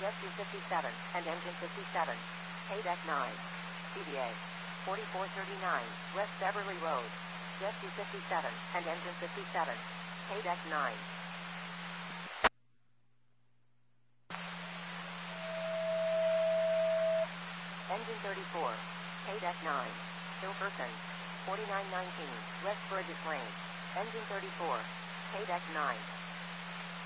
Jet 257, and engine 57. Paydeck 9. CBA 4439, West Beverly Road. Jet 257, and engine 57. Paydeck 9. Engine 34. Paydeck 9. Hilferson 4919, West Burgess Lane. Engine 34. Paydeck 9.